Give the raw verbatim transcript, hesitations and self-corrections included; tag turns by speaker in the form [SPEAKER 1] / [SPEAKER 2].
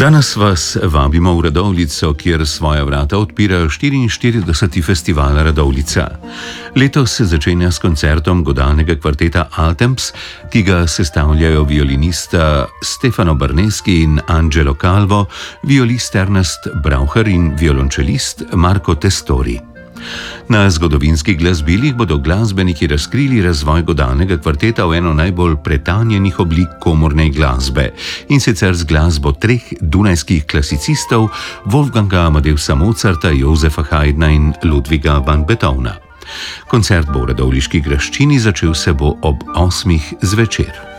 [SPEAKER 1] Danes vas vabimo v Radovljico, kjer svoja vrata odpira štiriinštirideseti festival Radovljica. Letos se začenja s koncertom godalnega kvarteta Altemps, ki ga sestavljajo violinista Stefano Barneschi in Angelo Calvo, violist Ernest Braucher in violončelist Marco Testori. Na zgodovinskih glasbilih bodo glasbeniki razkrili razvoj godalnega kvarteta v eno najbolj pretanjenih oblik komorne glasbe, in sicer z glasbo treh dunajskih klasicistov Wolfganga Amadeusa Mozarta, Josefa Haydna in Ludwiga van Beethovna. Koncert bo v radovljiški graščini, začel se bo ob osmih zvečer.